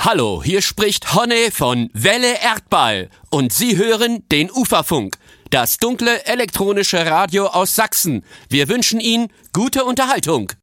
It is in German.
Hallo, hier spricht Honne von Welle Erdball und Sie hören den Uferfunk, das dunkle elektronische Radio aus Sachsen. Wir wünschen Ihnen gute Unterhaltung.